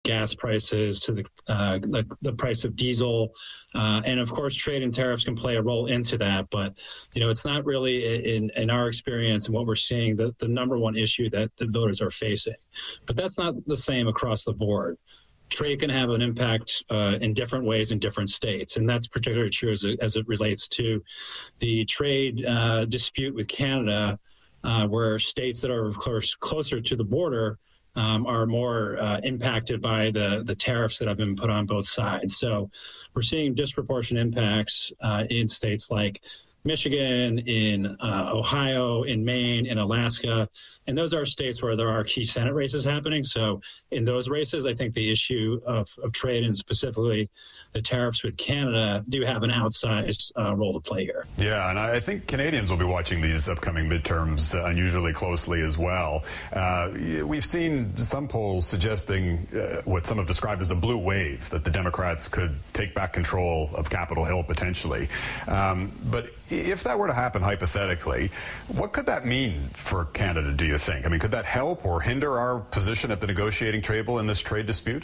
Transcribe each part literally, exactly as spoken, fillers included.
gas prices to the uh, the, the price of diesel. Uh, and, of course, trade and tariffs can play a role into that. But, you know, it's not really, in, in our experience and what we're seeing, the, the number one issue that the voters are facing. But that's not the same across the board. Trade can have an impact uh, in different ways in different states, and that's particularly true as it, as it relates to the trade uh, dispute with Canada, uh, where states that are, of course, closer to the border um, are more uh, impacted by the, the tariffs that have been put on both sides. So we're seeing disproportionate impacts uh, in states like Michigan, in uh, Ohio, in Maine, in Alaska. And those are states where there are key Senate races happening. So in those races, I think the issue of, of trade and specifically the tariffs with Canada do have an outsized uh, role to play here. Yeah, and I think Canadians will be watching these upcoming midterms uh, unusually closely as well. Uh, we've seen some polls suggesting uh, what some have described as a blue wave, that the Democrats could take back control of Capitol Hill potentially. Um, but if that were to happen hypothetically, what could that mean for Canada, do you think? I mean, could that help or hinder our position at the negotiating table in this trade dispute?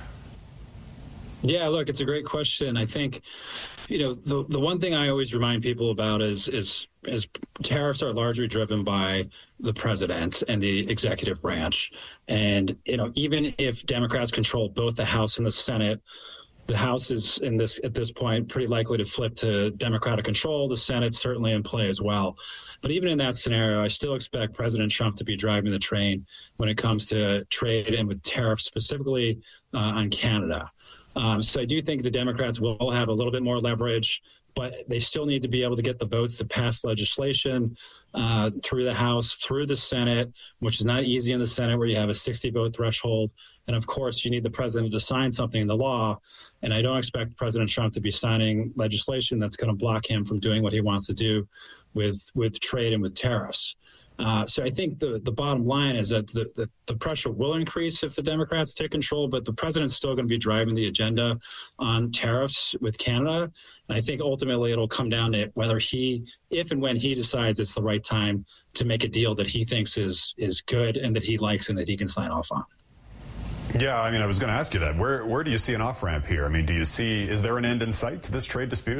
Yeah, look, it's a great question. I think, you know, the the one thing I always remind people about is is is tariffs are largely driven by the president and the executive branch. And, you know, even if Democrats control both the House and the Senate, the House is in this at this point pretty likely to flip to Democratic control. The Senate's certainly in play as well. But even in that scenario, I still expect President Trump to be driving the train when it comes to trade and with tariffs specifically uh, on Canada. Um, so I do think the Democrats will have a little bit more leverage, but they still need to be able to get the votes to pass legislation uh, through the House, through the Senate, which is not easy in the Senate where you have a sixty vote threshold. And of course, you need the president to sign something into law. And I don't expect President Trump to be signing legislation that's going to block him from doing what he wants to do with with trade and with tariffs. Uh, so I think the, the bottom line is that the, the, the pressure will increase if the Democrats take control, but the president's still going to be driving the agenda on tariffs with Canada. And I think ultimately it'll come down to whether he, if and when he decides it's the right time to make a deal that he thinks is is good and that he likes and that he can sign off on. Yeah, I mean, I was going to ask you that. Where where do you see an off-ramp here? I mean, do you see, is there an end in sight to this trade dispute?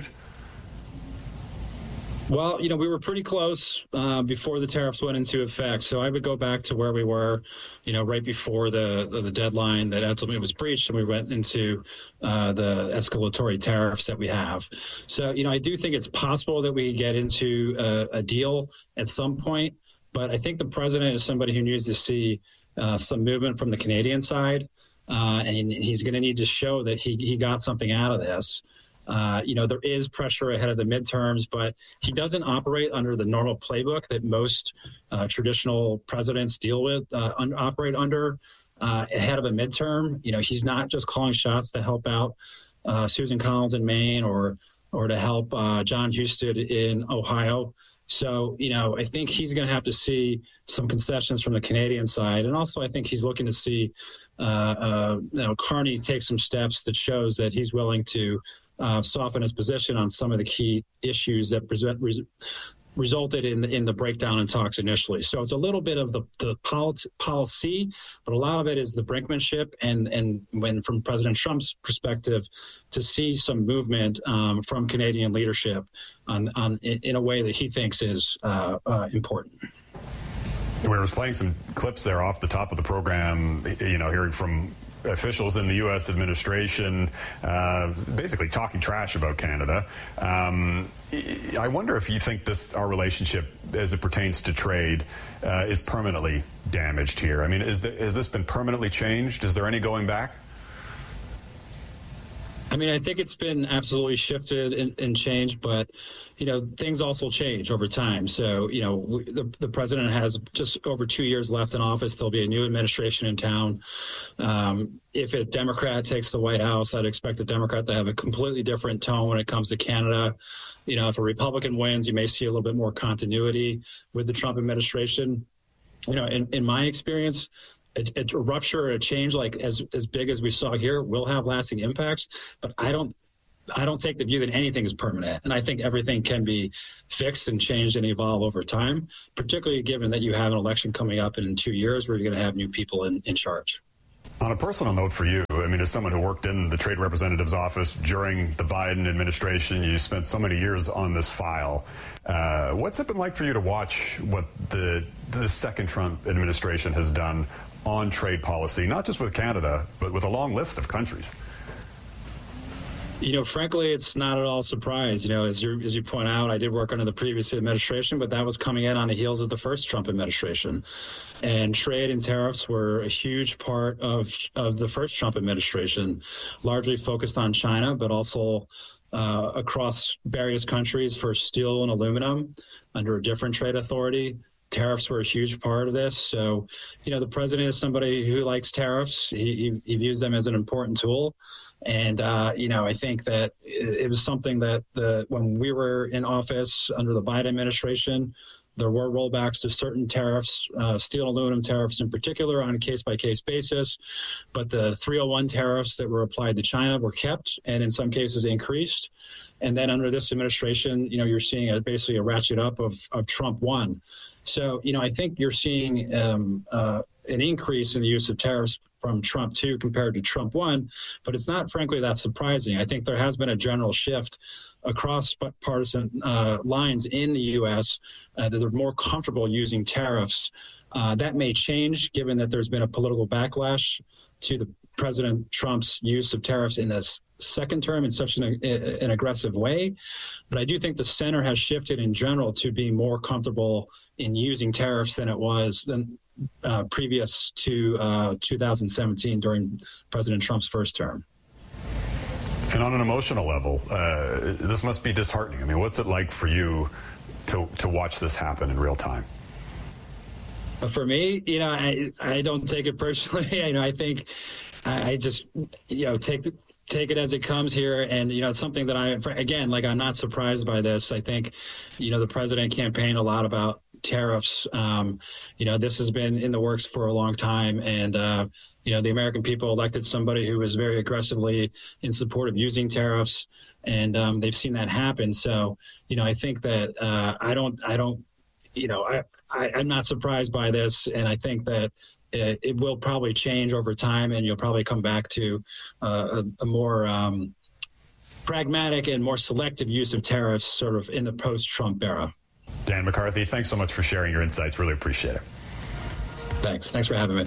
Well, you know, we were pretty close uh, before the tariffs went into effect. So I would go back to where we were, you know, right before the the deadline that ultimately was breached, and we went into uh, the escalatory tariffs that we have. So, you know, I do think it's possible that we get into a, a deal at some point. But I think the president is somebody who needs to see uh, some movement from the Canadian side. Uh, and he's going to need to show that he, he got something out of this. Uh, you know, there is pressure ahead of the midterms, but he doesn't operate under the normal playbook that most uh, traditional presidents deal with, uh, un- operate under uh, ahead of a midterm. You know, he's not just calling shots to help out uh, Susan Collins in Maine or or to help uh, John Husted in Ohio. So, you know, I think he's going to have to see some concessions from the Canadian side. And also, I think he's looking to see, uh, uh, you know, Carney take some steps that shows that he's willing to uh, soften his position on some of the key issues that present, res- resulted in the, in the breakdown in talks initially. So it's a little bit of the, the polit- policy, but a lot of it is the brinkmanship. And, and when from President Trump's perspective, to see some movement um, from Canadian leadership on, on in a way that he thinks is uh, uh, important. We were playing some clips there off the top of the program, you know, hearing from officials in the U S administration uh, basically talking trash about Canada. Um, I wonder if you think this, our relationship as it pertains to trade, uh, is permanently damaged here. I mean, is the, has this been permanently changed? Is there any going back? I mean, I think it's been absolutely shifted and, and changed, but, you know, things also change over time. So, you know, we, the, the president has just over two years left in office. There'll be a new administration in town. Um, if a Democrat takes the White House, I'd expect the Democrat to have a completely different tone when it comes to Canada. You know, if a Republican wins, you may see a little bit more continuity with the Trump administration. You know, in, in my experience, A, a rupture or a change like as as big as we saw here will have lasting impacts, but I don't I don't take the view that anything is permanent, and I think everything can be fixed and changed and evolve over time, particularly given that you have an election coming up in two years where you're going to have new people in, in charge. On a personal note for you, I mean, as someone who worked in the Trade Representative's office during the Biden administration, you spent so many years on this file. Uh, what's it been like for you to watch what the, the second Trump administration has done on trade policy, not just with Canada, but with a long list of countries? You know, frankly, it's not at all a surprise. You know, as you as you point out, I did work under the previous administration, but that was coming in on the heels of the first Trump administration. And trade and tariffs were a huge part of, of the first Trump administration, largely focused on China, but also uh, across various countries for steel and aluminum under a different trade authority. Tariffs were a huge part of this. So, you know, the president is somebody who likes tariffs. He, he, he views them as an important tool. And, uh, you know, I think that it was something that the when we were in office under the Biden administration, there were rollbacks to certain tariffs, uh, steel and aluminum tariffs in particular, on a case-by-case basis. But the three oh one tariffs that were applied to China were kept and in some cases increased. And then under this administration, you know, you're seeing a, basically a ratchet up of, of Trump one. So, you know, I think you're seeing um, uh, an increase in the use of tariffs from Trump two compared to Trump one, but it's not, frankly, that surprising. I think there has been a general shift across partisan uh, lines in the U S uh, that they're more comfortable using tariffs. Uh, that may change given that there's been a political backlash to the President Trump's use of tariffs in this second term in such an, an aggressive way. But I do think the center has shifted in general to being more comfortable in using tariffs than it was than uh, previous to uh, two thousand seventeen during President Trump's first term. And on an emotional level, uh, this must be disheartening. I mean, what's it like for you to to watch this happen in real time? For me, you know, I I don't take it personally. you know, I think I, I just, you know, take the, take it as it comes here. And, you know, it's something that I, again, like, I'm not surprised by this. I think, you know, the president campaigned a lot about tariffs. Um, you know, this has been in the works for a long time. And, uh, you know, the American people elected somebody who was very aggressively in support of using tariffs. And um, they've seen that happen. So, you know, I think that uh, I don't I don't, you know, I, I, I'm not surprised by this. And I think that it, it will probably change over time, and you'll probably come back to uh, a, a more um, pragmatic and more selective use of tariffs sort of in the post-Trump era. Dan McCarthy, thanks so much for sharing your insights. Really appreciate it. Thanks. Thanks for having me.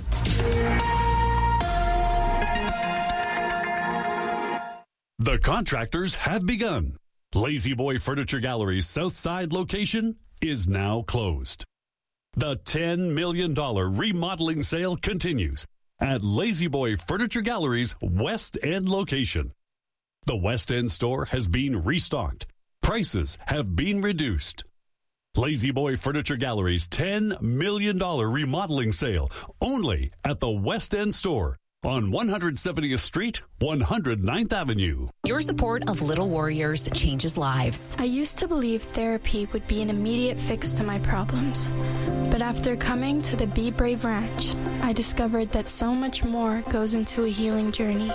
The contractors have begun. Lazy Boy Furniture Gallery's South Side location is now closed. The ten million dollars remodeling sale continues at Lazy Boy Furniture Gallery's West End location. The West End store has been restocked. Prices have been reduced. Lazy Boy Furniture Gallery's ten million dollars remodeling sale only at the West End store on one hundred seventieth Street, one hundred ninth Avenue. Your support of Little Warriors changes lives. I used to believe therapy would be an immediate fix to my problems. But after coming to the Be Brave Ranch, I discovered that so much more goes into a healing journey.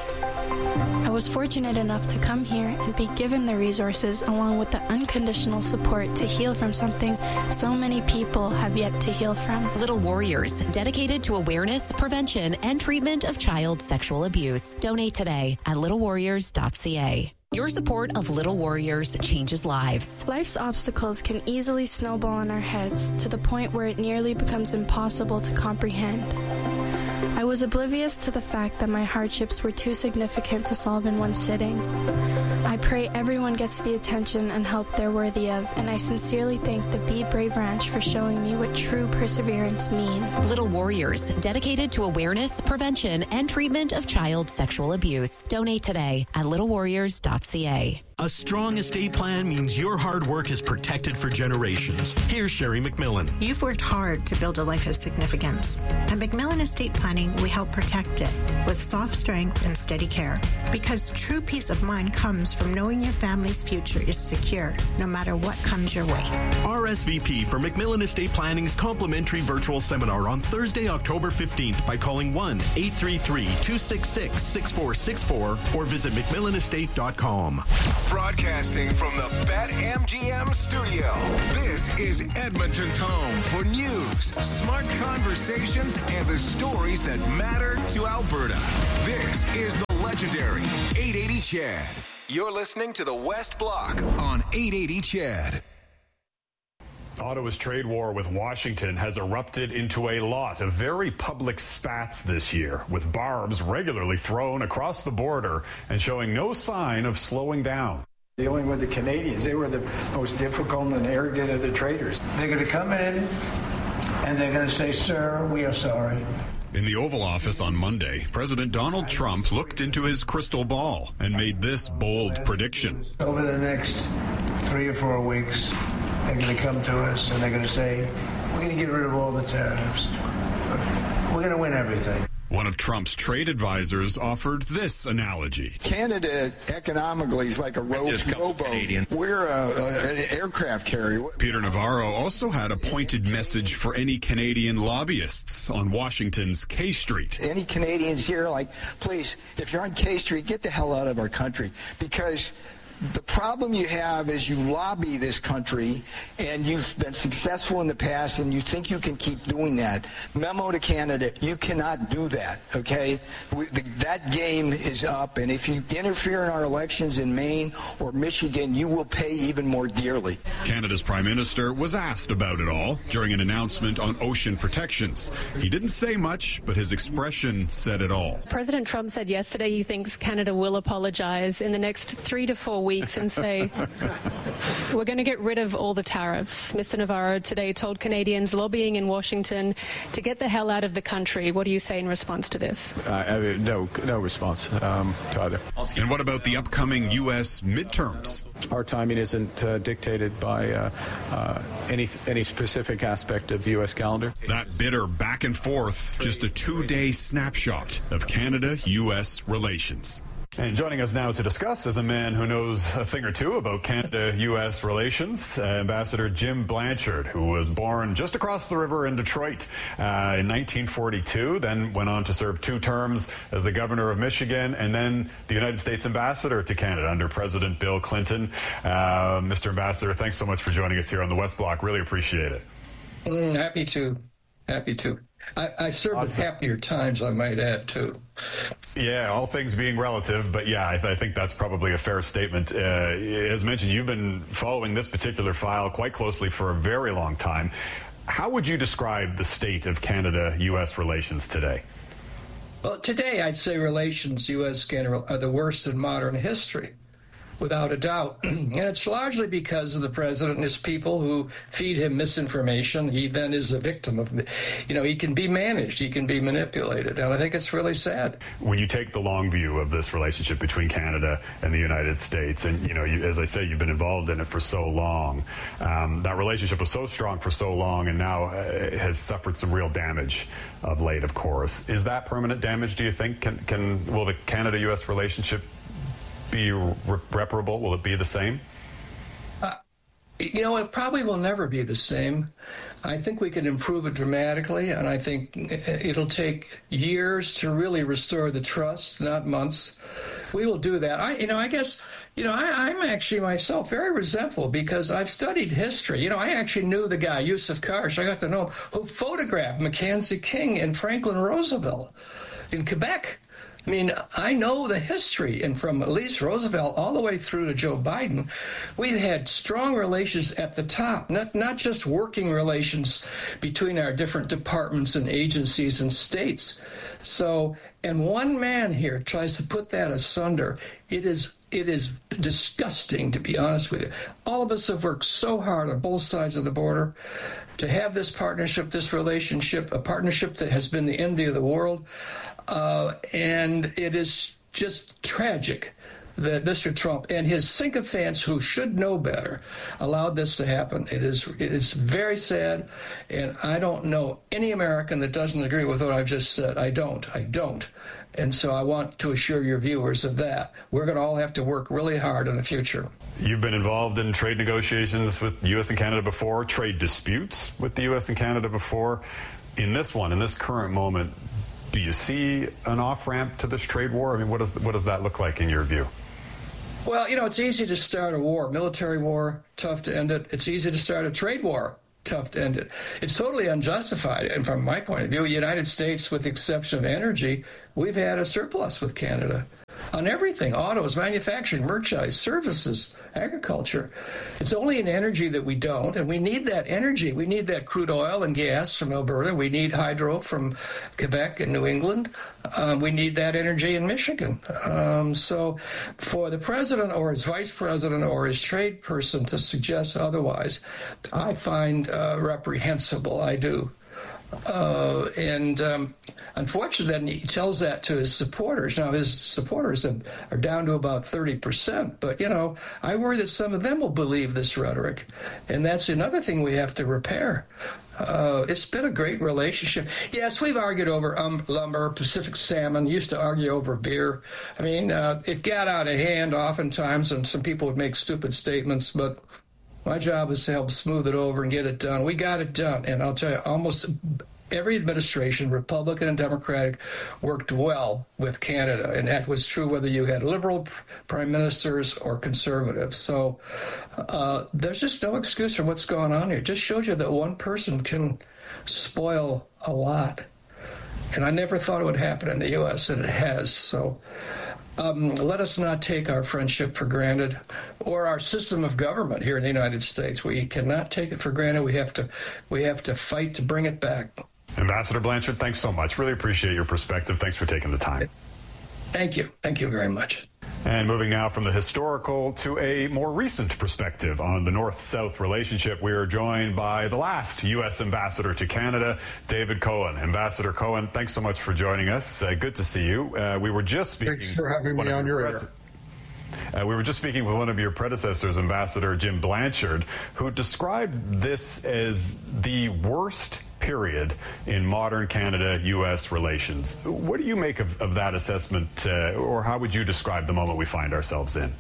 I was fortunate enough to come here and be given the resources along with the unconditional support to heal from something so many people have yet to heal from. Little Warriors, dedicated to awareness, prevention, and treatment of child sexual abuse. Donate today at little warriors dot c a. Your support of Little Warriors changes lives. Life's obstacles can easily snowball in our heads to the point where it nearly becomes impossible to comprehend. I was oblivious to the fact that my hardships were too significant to solve in one sitting. I pray everyone gets the attention and help they're worthy of, and I sincerely thank the Be Brave Ranch for showing me what true perseverance means. Little Warriors, dedicated to awareness, prevention, and treatment of child sexual abuse. Donate today at little warriors dot c a. A strong estate plan means your hard work is protected for generations. Here's Sherry McMillan. You've worked hard to build a life of significance. At McMillan Estate Planning, we help protect it with soft strength and steady care. Because true peace of mind comes from knowing your family's future is secure, no matter what comes your way. R S V P for McMillan Estate Planning's complimentary virtual seminar on Thursday, October fifteenth by calling one eight three three, two six six, six four six four or visit mcmillan estate dot com. Broadcasting from the BetMGM studio, this is Edmonton's home for news, smart conversations, and the stories that matter to Alberta. This is the legendary eight eighty C H E D. You're listening to the West Block on eight eighty C H E D. Ottawa's trade war with Washington has erupted into a lot of very public spats this year, with barbs regularly thrown across the border and showing no sign of slowing down. Dealing with the Canadians, they were the most difficult and arrogant of the traders. They're going to come in and they're going to say, "Sir, we are sorry." In the Oval Office on Monday, President Donald Trump looked into his crystal ball and made this bold prediction. Over the next three or four weeks, they're going to come to us and they're going to say, "We're going to get rid of all the tariffs. We're going to win everything." One of Trump's trade advisors offered this analogy. Canada economically is like a row- rowboat. We're a, a, an aircraft carrier. Peter Navarro also had a pointed message for any Canadian lobbyists on Washington's K Street. Any Canadians here, like, please, if you're on K Street, get the hell out of our country, because the problem you have is you lobby this country, and you've been successful in the past, and you think you can keep doing that. Memo to Canada, you cannot do that, okay? We, the, that game is up, and if you interfere in our elections in Maine or Michigan, you will pay even more dearly. Canada's Prime Minister was asked about it all during an announcement on ocean protections. He didn't say much, but his expression said it all. President Trump said yesterday he thinks Canada will apologize in the next three to four weeks and say, we're going to get rid of all the tariffs. Mister Navarro today told Canadians lobbying in Washington to get the hell out of the country. What do you say in response to this? Uh, I mean, no, no response um, to either. And what about the upcoming U S midterms? Our timing isn't uh, dictated by uh, uh, any any specific aspect of the U S calendar. That bitter back and forth, just a two-day snapshot of Canada-U S relations. And joining us now to discuss is a man who knows a thing or two about Canada-U S relations, uh, Ambassador Jim Blanchard, who was born just across the river in Detroit uh, in nineteen forty-two, then went on to serve two terms as the governor of Michigan, and then the United States ambassador to Canada under President Bill Clinton. Uh, Mister Ambassador, thanks so much for joining us here on the West Block. Really appreciate it. Mm, happy to. Happy to. I, I served awesome. At happier times, I might add, too. Yeah, all things being relative, but yeah, I, I think that's probably a fair statement. Uh, as mentioned, you've been following this particular file quite closely for a very long time. How would you describe the state of Canada-U S relations today? Well, today I'd say relations U S Canada are the worst in modern history, without a doubt. And it's largely because of the president and his people who feed him misinformation. He then is a victim of, you know, he can be managed, he can be manipulated. And I think it's really sad. When you take the long view of this relationship between Canada and the United States, and, you know, you, as I say, you've been involved in it for so long, um, that relationship was so strong for so long and now uh, has suffered some real damage of late, of course. Is that permanent damage, do you think? Can, can will the Canada-U S relationship be reparable? Will it be the same? Uh, you know, it probably will never be the same. I think we can improve it dramatically, and I think it'll take years to really restore the trust, not months. We will do that. I, you know, I guess, you know, I, I'm actually myself very resentful because I've studied history. You know, I actually knew the guy, Yusuf Karsh, I got to know him, who photographed Mackenzie King and Franklin Roosevelt in Quebec. I mean, I know the history, and from at least Roosevelt all the way through to Joe Biden, we've had strong relations at the top, not not just working relations between our different departments and agencies and states. So, and one man here tries to put that asunder. It is it is disgusting, to be honest with you. All of us have worked so hard on both sides of the border to have this partnership, this relationship, a partnership that has been the envy of the world. Uh, and it is just tragic that Mister Trump and his sycophants, who should know better, allowed this to happen. It is it is very sad, and I don't know any American that doesn't agree with what I've just said. I don't. I don't. And so I want to assure your viewers of that. We're going to all have to work really hard in the future. You've been involved in trade negotiations with U S and Canada before, trade disputes with the U S and Canada before. In this one, in this current moment, do you see an off-ramp to this trade war? I mean, what does what does that look like in your view? Well, you know, it's easy to start a war, military war, tough to end it. It's easy to start a trade war, tough to end it. It's totally unjustified. And from my point of view, the United States, with the exception of energy, we've had a surplus with Canada on everything: autos, manufacturing, merchandise, services, agriculture. It's only in energy that we don't, and we need that energy. We need that crude oil and gas from Alberta. We need hydro from Quebec and New England. Um, we need that energy in Michigan. Um, so for the president or his vice president or his trade person to suggest otherwise, I find uh, reprehensible. I do. Uh, and um, unfortunately, he tells that to his supporters. Now, his supporters have, are down to about thirty percent. But, you know, I worry that some of them will believe this rhetoric. And that's another thing we have to repair. Uh, it's been a great relationship. Yes, we've argued over um, lumber, Pacific salmon, used to argue over beer. I mean, uh, it got out of hand oftentimes, and some people would make stupid statements, but my job is to help smooth it over and get it done. We got it done. And I'll tell you, almost every administration, Republican and Democratic, worked well with Canada. And that was true whether you had liberal prime ministers or conservative. So uh, there's just no excuse for what's going on here. It just shows you that one person can spoil a lot. And I never thought it would happen in the U S, and it has. So Um, let us not take our friendship for granted, or our system of government here in the United States. We cannot take it for granted. We have to, we have to fight to bring it back. Ambassador Blanchard, thanks so much. Really appreciate your perspective. Thanks for taking the time. Thank you. Thank you very much. And moving now from the historical to a more recent perspective on the North-South relationship, we are joined by the last U S ambassador to Canada, David Cohen. Ambassador Cohen, thanks so much for joining us. Uh, good to see you. Uh, we were just speaking. Thanks for having me on your air. Uh, we were just speaking with one of your predecessors, Ambassador Jim Blanchard, who described this as the worst period in modern Canada-U S relations. What do you make of, of that assessment, uh, or how would you describe the moment we find ourselves in?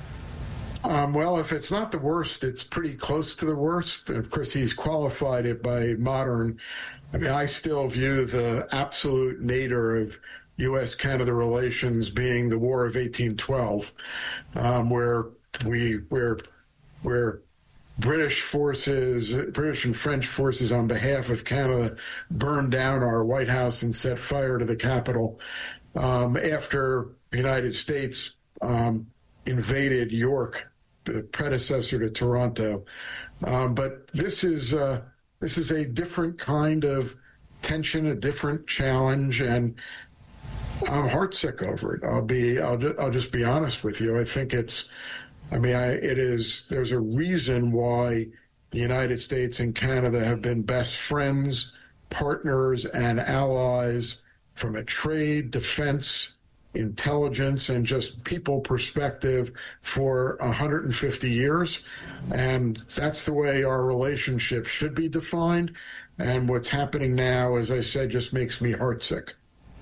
Um, well, if it's not the worst, it's pretty close to the worst. Of course, he's qualified it by modern. I mean, I still view the absolute nadir of U S Canada relations being the War of eighteen twelve, um, where we where where British forces, British and French forces on behalf of Canada burned down our White House and set fire to the Capitol um, after the United States um, invaded York, the predecessor to Toronto. Um, but this is uh, this is a different kind of tension, a different challenge, and I'm heartsick over it. I'll be, I'll, ju- I'll just be honest with you. I think it's, I mean, I, it is, there's a reason why the United States and Canada have been best friends, partners, and allies from a trade, defense, intelligence, and just people perspective for one hundred fifty years. And that's the way our relationship should be defined. And what's happening now, as I said, just makes me heartsick.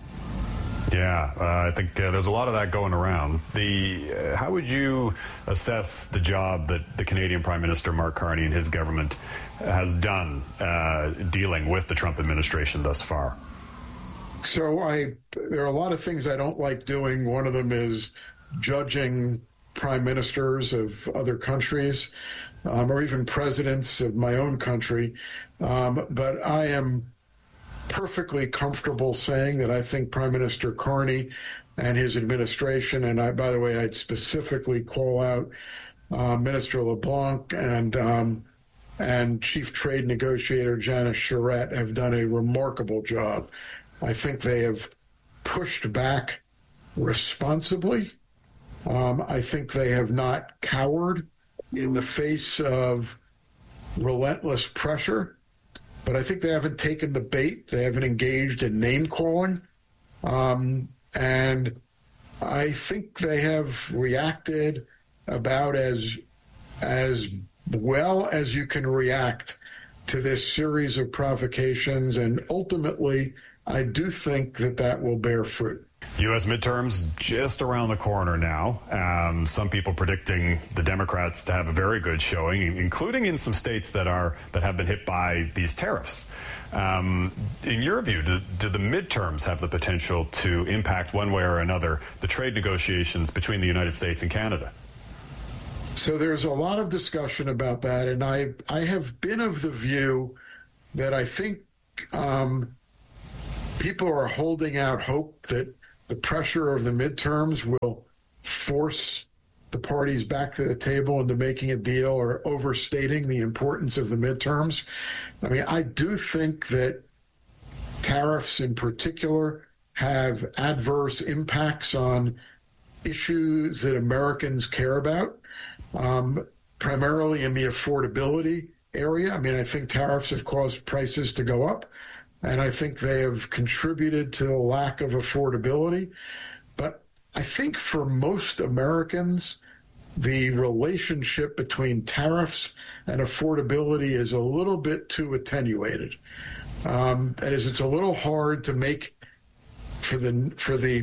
Yeah, uh, I think uh, there's a lot of that going around. The uh, how would you assess the job that the Canadian Prime Minister Mark Carney and his government has done uh, dealing with the Trump administration thus far? So I, there are a lot of things I don't like doing. One of them is judging prime ministers of other countries, um, or even presidents of my own country. Um, but I am perfectly comfortable saying that I think Prime Minister Carney and his administration, and I, by the way, I'd specifically call out uh, Minister LeBlanc and um, and Chief Trade Negotiator Janice Charette have done a remarkable job. I think they have pushed back responsibly. Um, I think they have not cowered in the face of relentless pressure. But I think they haven't taken the bait. They haven't engaged in name-calling. Um, and I think they have reacted about as, as well as you can react to this series of provocations. And ultimately, I do think that that will bear fruit. U S midterms just around the corner now. Um, some people predicting the Democrats to have a very good showing, including in some states that are that have been hit by these tariffs. Um, in your view, do, do the midterms have the potential to impact one way or another the trade negotiations between the United States and Canada? So there's a lot of discussion about that, and I I have been of the view that I think um, people are holding out hope that the pressure of the midterms will force the parties back to the table into making a deal, or overstating the importance of the midterms. I mean, I do think that tariffs in particular have adverse impacts on issues that Americans care about, um, primarily in the affordability area. I mean, I think tariffs have caused prices to go up, and I think they have contributed to the lack of affordability. But I think for most Americans, the relationship between tariffs and affordability is a little bit too attenuated. Um, that is, it's a little hard to make for the for the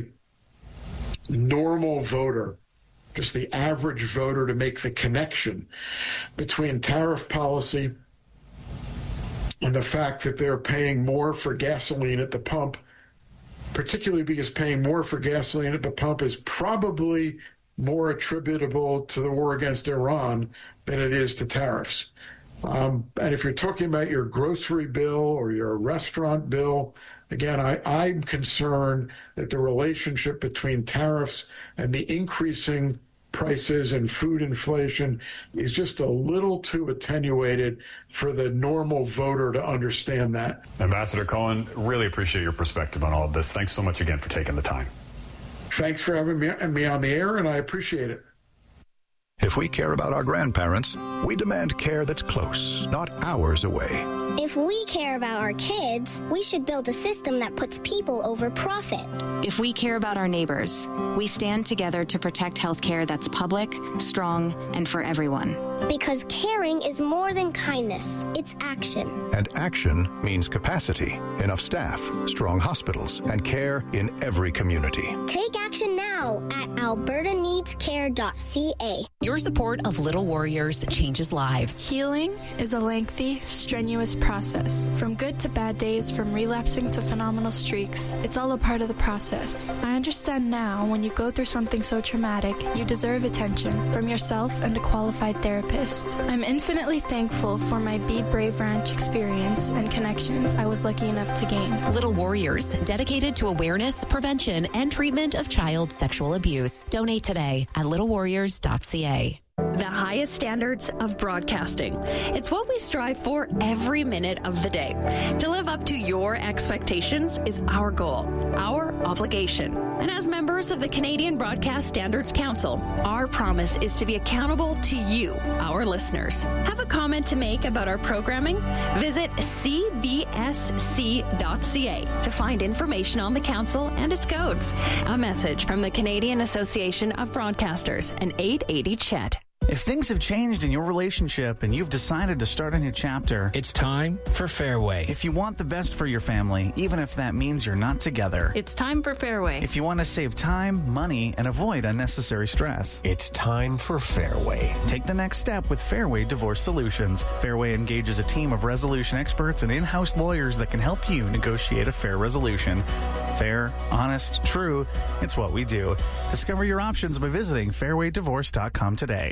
normal voter, just the average voter, to make the connection between tariff policy and the fact that they're paying more for gasoline at the pump, particularly because paying more for gasoline at the pump is probably more attributable to the war against Iran than it is to tariffs. Um, and if you're talking about your grocery bill or your restaurant bill, again, I, I'm concerned that the relationship between tariffs and the increasing prices and food inflation is just a little too attenuated for the normal voter to understand that. Ambassador Cohen, really appreciate your perspective on all of this. Thanks so much again for taking the time. Thanks for having me, me on the air, and I appreciate it. If we care about our grandparents, we demand care that's close, not hours away. If we care about our kids, we should build a system that puts people over profit. If we care about our neighbors, we stand together to protect healthcare that's public, strong, and for everyone. Because caring is more than kindness, it's action. And action means capacity, enough staff, strong hospitals, and care in every community. Take action now at alberta needs care dot c a. Your support of Little Warriors changes lives. Healing is a lengthy, strenuous process. From good to bad days, from relapsing to phenomenal streaks, it's all a part of the process. I understand now, when you go through something so traumatic, you deserve attention from yourself and a qualified therapist. I'm infinitely thankful for my Be Brave Ranch experience and connections I was lucky enough to gain. Little Warriors, dedicated to awareness, prevention, and treatment of child sexual abuse. Donate today at little warriors dot c a. The highest standards of broadcasting. It's what we strive for every minute of the day. To live up to your expectations is our goal, our obligation. And as members of the Canadian Broadcast Standards Council, our promise is to be accountable to you, our listeners. Have a comment to make about our programming? Visit c b s c dot c a to find information on the council and its codes. A message from the Canadian Association of Broadcasters and eight eighty C H E D. If things have changed in your relationship and you've decided to start a new chapter, it's time for Fairway. If you want the best for your family, even if that means you're not together, it's time for Fairway. If you want to save time, money, and avoid unnecessary stress, it's time for Fairway. Take the next step with Fairway Divorce Solutions. Fairway engages a team of resolution experts and in-house lawyers that can help you negotiate a fair resolution. Fair, honest, true, it's what we do. Discover your options by visiting fairway divorce dot com today.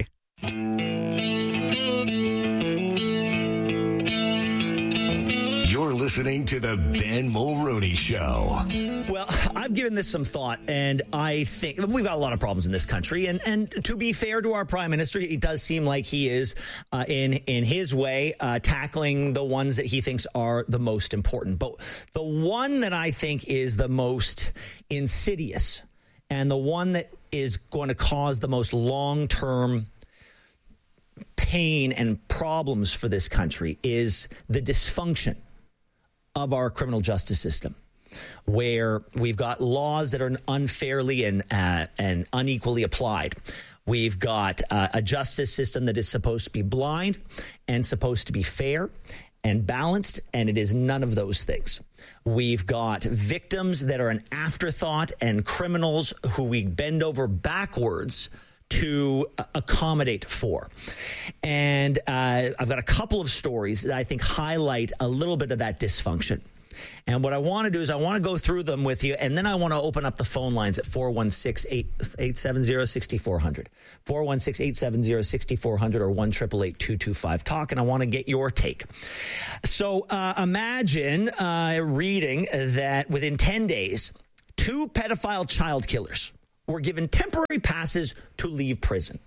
You're listening to the Ben Mulroney Show. Well, I've given this some thought, and I think we've got a lot of problems in this country. And, and to be fair to our prime minister, it does seem like he is, uh, in in his way, uh, tackling the ones that he thinks are the most important. But the one that I think is the most insidious and the one that is going to cause the most long-term pain and problems for this country is the dysfunction of our criminal justice system, where we've got laws that are unfairly and uh, and unequally applied. We've got uh, a justice system that is supposed to be blind and supposed to be fair and balanced, and it is none of those things. We've got victims that are an afterthought and criminals who we bend over backwards to accommodate for. And uh, I've got a couple of stories that I think highlight a little bit of that dysfunction. And what I want to do is I want to go through them with you, and then I want to open up the phone lines at four one six, eight seven zero, six four zero zero, four one six, eight seven zero, six four zero zero, or one eight eight eight, two two five, talk, and I want to get your take. So uh, imagine uh, reading that within ten days, two pedophile child killers were given temporary passes to leave prison.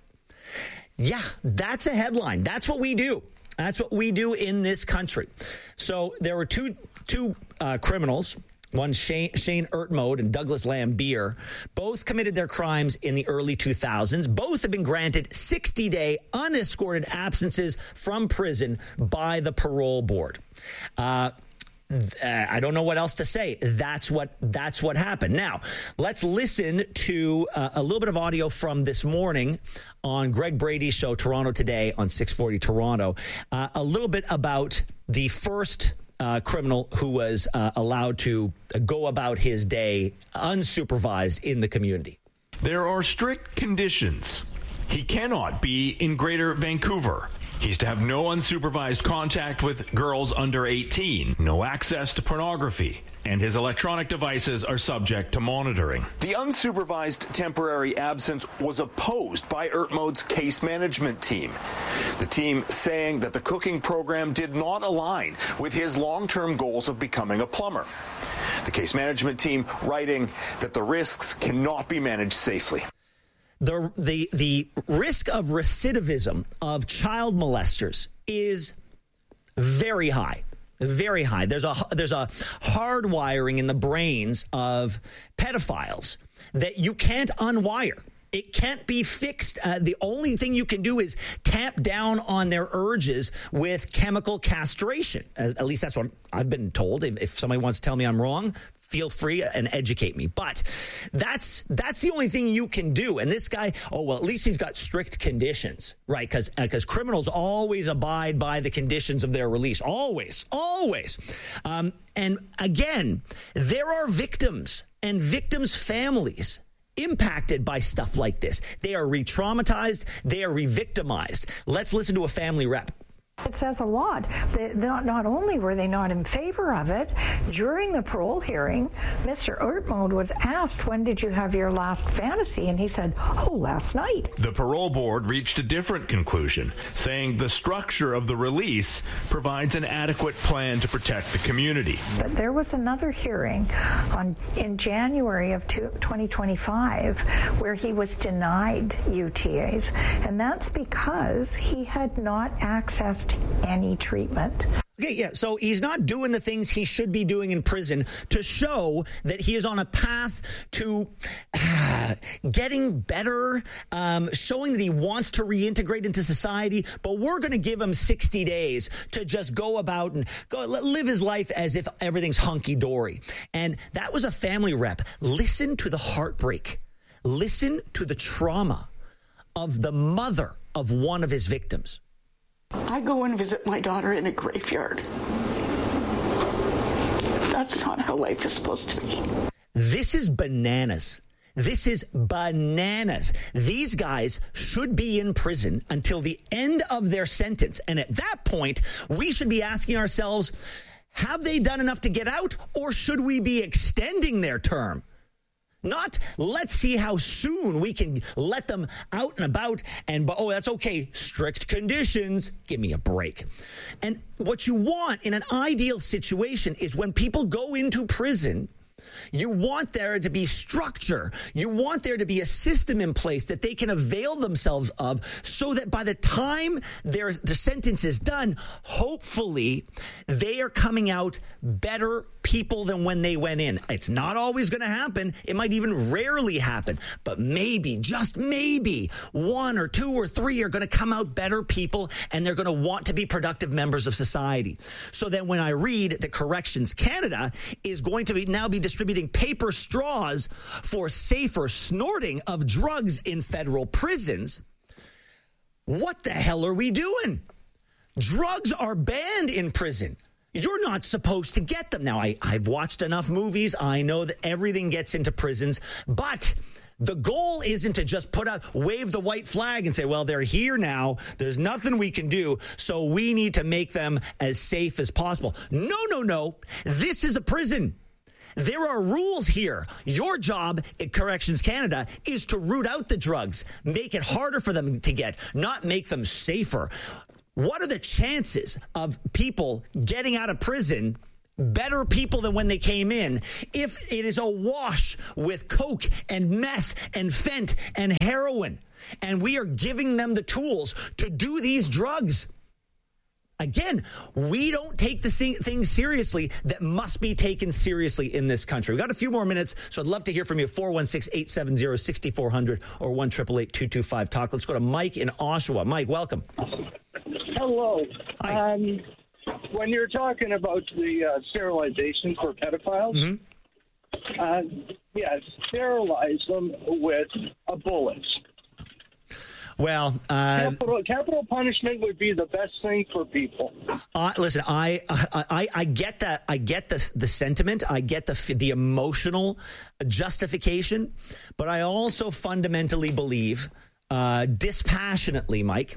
Yeah, that's a headline. That's what we do. That's what we do in this country. So there were two two uh, criminals, one Shane, Shane Ertmode and Douglas Lambier. Both committed their crimes in the early two thousands. Both have been granted sixty-day unescorted absences from prison by the parole board. Uh Uh, I don't know what else to say. That's what that's what happened. Now, let's listen to uh, a little bit of audio from this morning on Greg Brady's show, Toronto Today, on six forty Toronto. Uh, a little bit about the first uh, criminal who was uh, allowed to go about his day unsupervised in the community. There are strict conditions. He cannot be in Greater Vancouver. He's to have no unsupervised contact with girls under eighteen, no access to pornography, and his electronic devices are subject to monitoring. The unsupervised temporary absence was opposed by Ertmode's case management team. The team saying that the cooking program did not align with his long-term goals of becoming a plumber. The case management team writing that the risks cannot be managed safely. The, the the risk of recidivism of child molesters is very high, very high. There's a there's a hardwiring in the brains of pedophiles that you can't unwire. It can't be fixed. Uh, the only thing you can do is tamp down on their urges with chemical castration. Uh, at least that's what I've been told. If, if somebody wants to tell me I'm wrong, feel free and educate me. But that's that's the only thing you can do. And this guy, oh, well, at least he's got strict conditions, right? Because because criminals always abide by the conditions of their release. Always, always. Um, and again, there are victims and victims' families impacted by stuff like this. They are re-traumatized. They are re-victimized. Let's listen to a family rep. It says a lot. They, not, not only were they not in favor of it, during the parole hearing, Mister Ertmode was asked, when did you have your last fantasy? And he said, oh, last night. The parole board reached a different conclusion, saying the structure of the release provides an adequate plan to protect the community. But there was another hearing on in January of twenty twenty-five where he was denied U T As, and that's because he had not accessed any treatment. Okay, yeah, so he's not doing the things he should be doing in prison to show that he is on a path to uh, getting better, um, showing that he wants to reintegrate into society, but we're going to give him sixty days to just go about and go live his life as if everything's hunky-dory. And that was a family rep. Listen to the heartbreak. Listen to the trauma of the mother of one of his victims. I go and visit my daughter in a graveyard. That's not how life is supposed to be. This is bananas. This is bananas. These guys should be in prison until the end of their sentence. And at that point, we should be asking ourselves, have they done enough to get out, or should we be extending their term? Not let's see how soon we can let them out and about and, but oh, that's okay. Strict conditions. Give me a break. And what you want in an ideal situation is when people go into prison, you want there to be structure. You want there to be a system in place that they can avail themselves of so that by the time their, their sentence is done, hopefully they are coming out better people than when they went in. It's not always going to happen. It might even rarely happen. But maybe, just maybe, one or two or three are going to come out better people, and they're going to want to be productive members of society. So then when I read that Corrections Canada is going to be now be distributing paper straws for safer snorting of drugs in federal prisons, what the hell are we doing? Drugs are banned in prison. You're not supposed to get them. Now, I, I've watched enough movies. I know that everything gets into prisons, but The goal isn't to just put out, wave the white flag and say, well, they're here now. There's nothing we can do. So we need to make them as safe as possible. No, no, no. This is a prison. There are rules here. Your job at Corrections Canada is to root out the drugs, make it harder for them to get, not make them safer. What are the chances of people getting out of prison better people than when they came in if it is awash with coke and meth and fent and heroin, and we are giving them the tools to do these drugs? Again, we don't take the things seriously that must be taken seriously in this country. We've got a few more minutes, so I'd love to hear from you. four one six, eight seven zero, six four zero zero or one eight eight eight, two two five, talk. Let's go to Mike in Oshawa. Mike, welcome. Hello. Um, when you're talking about the uh, sterilization for pedophiles, mm-hmm. uh, yeah, sterilize them with a bullet. Well, uh, capital, capital punishment would be the best thing for people. Uh, listen, I, I I get that. I get the the sentiment. I get the the emotional justification, but I also fundamentally believe, uh, dispassionately, Mike,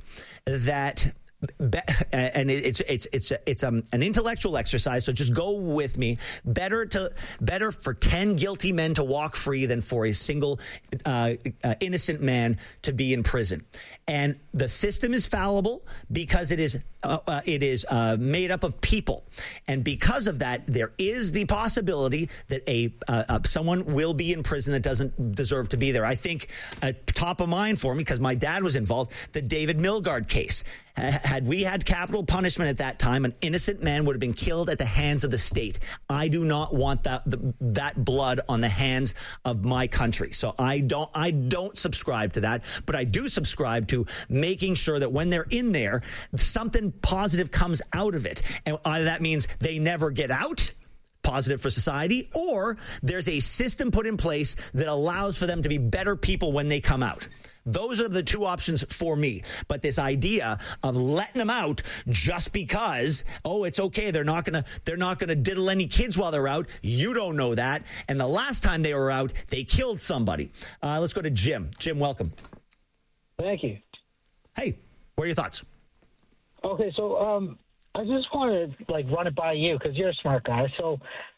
that. Be, and it's it's it's it's um, an intellectual exercise. So just go with me. Better to better for ten guilty men to walk free than for a single uh, uh, innocent man to be in prison. And the system is fallible because it is uh, uh, it is uh, made up of people, and because of that, there is the possibility that a uh, uh, someone will be in prison that doesn't deserve to be there. I think uh, top of mind for me, because my dad was involved, the David Milgaard case. Had we had capital punishment at that time, an innocent man would have been killed at the hands of the state. I do not want that the, that blood on the hands of my country. So I don't I don't subscribe to that, but I do subscribe to making sure that when they're in there, something positive comes out of it. And either that means they never get out, positive for society, or there's a system put in place that allows for them to be better people when they come out. Those are the two options for me. But this idea of letting them out just because, oh, it's okay, they're not gonna they're not gonna diddle any kids while they're out. You don't know that. And the last time they were out, they killed somebody. Uh, let's go to Jim. Jim, welcome. Thank you. Hey, what are your thoughts? Okay, so um, I just want to like run it by you because you're a smart guy. So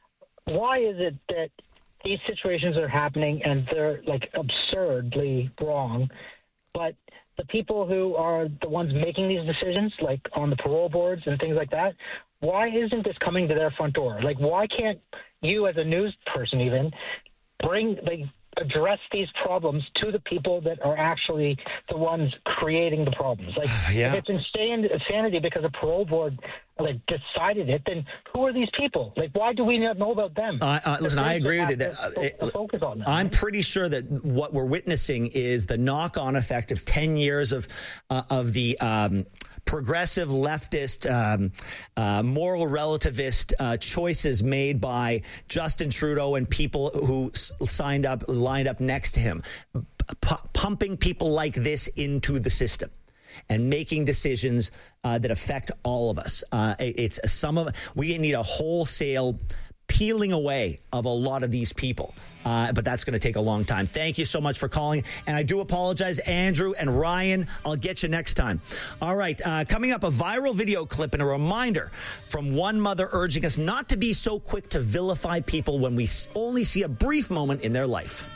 why is it that these situations are happening and they're like absurdly wrong, but the people who are the ones making these decisions, like on the parole boards and things like that, why isn't this coming to their front door? Like, why can't you as a news person even bring, like, address these problems to the people that are actually the ones creating the problems? Like, yeah. If it's insane, insanity because a parole board like decided it, then who are these people? Like, why do we not know about them? Uh, uh, listen, I agree with you. That, uh, to, to focus on that. I'm pretty sure that what we're witnessing is the knock-on effect of ten years of uh, of the um, progressive leftist, um, uh, moral relativist uh, choices made by Justin Trudeau and people who s- signed up, lined up next to him, p- pumping people like this into the system and making decisions uh, that affect all of us. Uh, it's some of we need a wholesale peeling away of a lot of these people. Uh, but that's going to take a long time. Thank you so much for calling. And I do apologize, Andrew and Ryan. I'll get you next time. All right. Uh, coming up, a viral video clip and a reminder from one mother urging us not to be so quick to vilify people when we only see a brief moment in their life.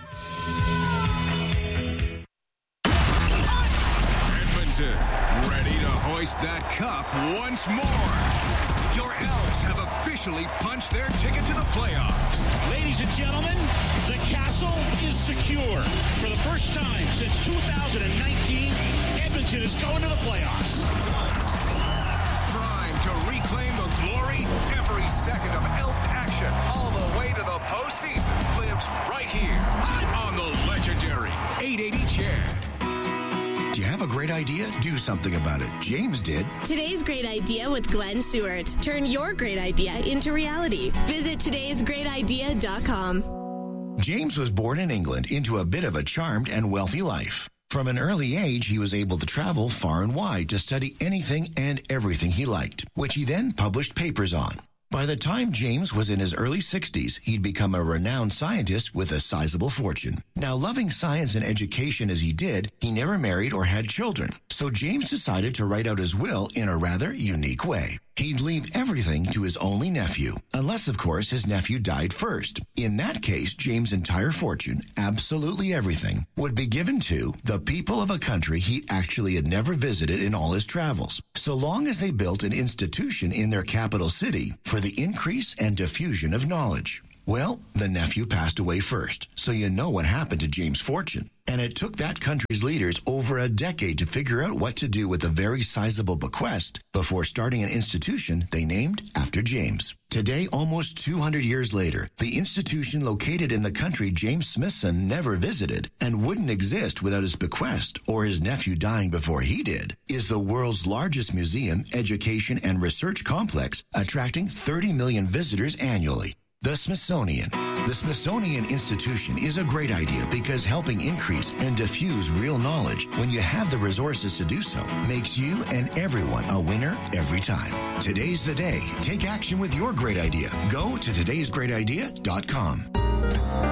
Ready to hoist that cup once more. Your Elks have officially punched their ticket to the playoffs. Ladies and gentlemen, the castle is secure. For the first time since two thousand nineteen, Edmonton is going to the playoffs. Prime to reclaim the glory. Every second of Elks action, all the way to the postseason, lives right here on the legendary eight eighty Chad. Do you have a great idea? Do something about it. James did. Today's Great Idea with Glenn Seward. Turn your great idea into reality. Visit todays great idea dot com. James was born in England into a bit of a charmed and wealthy life. From an early age, he was able to travel far and wide to study anything and everything he liked, which he then published papers on. By the time James was in his early sixties, he'd become a renowned scientist with a sizable fortune. Now, loving science and education as he did, he never married or had children. So James decided to write out his will in a rather unique way. He'd leave everything to his only nephew, unless, of course, his nephew died first. In that case, James' entire fortune, absolutely everything, would be given to the people of a country he actually had never visited in all his travels, so long as they built an institution in their capital city for the increase and diffusion of knowledge. Well, the nephew passed away first, so you know what happened to James' fortune. And it took that country's leaders over a decade to figure out what to do with a very sizable bequest before starting an institution they named after James. Today, almost two hundred years later, the institution located in the country James Smithson never visited and wouldn't exist without his bequest or his nephew dying before he did, is the world's largest museum, education, and research complex, attracting thirty million visitors annually. The Smithsonian. The Smithsonian Institution is a great idea because helping increase and diffuse real knowledge when you have the resources to do so makes you and everyone a winner every time. Today's the day. Take action with your great idea. Go to todays great idea dot com.